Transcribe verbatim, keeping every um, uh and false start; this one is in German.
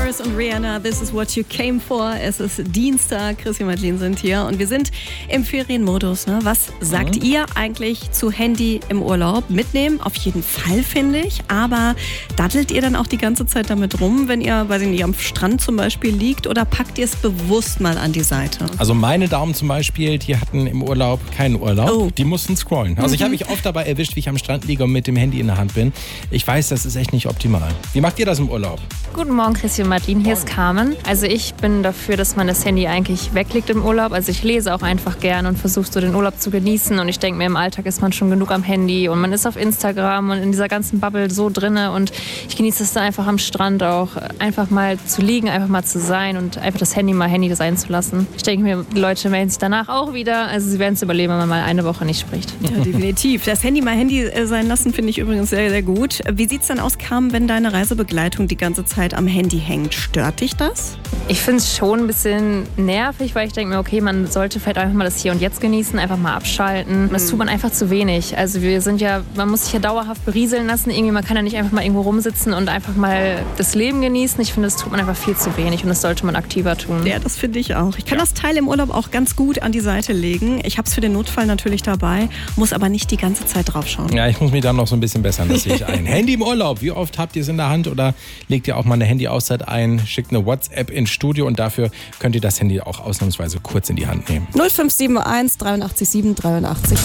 Harris und Rihanna, This is what you came for. Es ist Dienstag, Chrissy und Madeleine sind hier und wir sind im Ferienmodus. Ne? Was sagt mhm. ihr eigentlich zu Handy im Urlaub? Mitnehmen auf jeden Fall, finde ich. Aber daddelt ihr dann auch die ganze Zeit damit rum, wenn ihr, weiß ich nicht, am Strand zum Beispiel liegt, oder packt ihr es bewusst mal an die Seite? Also meine Daumen zum Beispiel, die hatten im Urlaub keinen Urlaub. Oh. Die mussten scrollen. Also mhm. ich habe mich oft dabei erwischt, wie ich am Strand liege und mit dem Handy in der Hand bin. Ich weiß, das ist echt nicht optimal. Wie macht ihr das im Urlaub? Guten Morgen, Chrissy und Madeleine, hier ist Carmen. Also ich bin dafür, dass man das Handy eigentlich weglegt im Urlaub. Also ich lese auch einfach gern und versuche so den Urlaub zu genießen. Und ich denke mir, im Alltag ist man schon genug am Handy und man ist auf Instagram und in dieser ganzen Bubble so drinne. Und ich genieße es da einfach am Strand auch, einfach mal zu liegen, einfach mal zu sein und einfach das Handy mal Handy sein zu lassen. Ich denke mir, die Leute melden sich danach auch wieder. Also sie werden es überleben, wenn man mal eine Woche nicht spricht. Ja, definitiv. Das Handy mal Handy sein lassen, finde ich übrigens sehr, sehr gut. Wie sieht es denn aus, Carmen, wenn deine Reisebegleitung die ganze Zeit am Handy hängt? Stört dich das? Ich finde es schon ein bisschen nervig, weil ich denke mir, okay, man sollte vielleicht einfach mal das Hier und Jetzt genießen, einfach mal abschalten. Das tut man einfach zu wenig. Also wir sind ja, man muss sich ja dauerhaft berieseln lassen. Irgendwie, man kann ja nicht einfach mal irgendwo rumsitzen und einfach mal das Leben genießen. Ich finde, das tut man einfach viel zu wenig und das sollte man aktiver tun. Ja, das finde ich auch. Ich kann ja. das Teil im Urlaub auch ganz gut an die Seite legen. Ich habe es für den Notfall natürlich dabei, muss aber nicht die ganze Zeit drauf schauen. Ja, ich muss mich dann noch so ein bisschen bessern, das sehe ich ein. Handy im Urlaub, wie oft habt ihr es in der Hand oder legt ihr auch mal eine Handy-Auszeit ein, schickt eine WhatsApp ins Studio und dafür könnt ihr das Handy auch ausnahmsweise kurz in die Hand nehmen. null fünf sieben eins, drei acht sieben, drei acht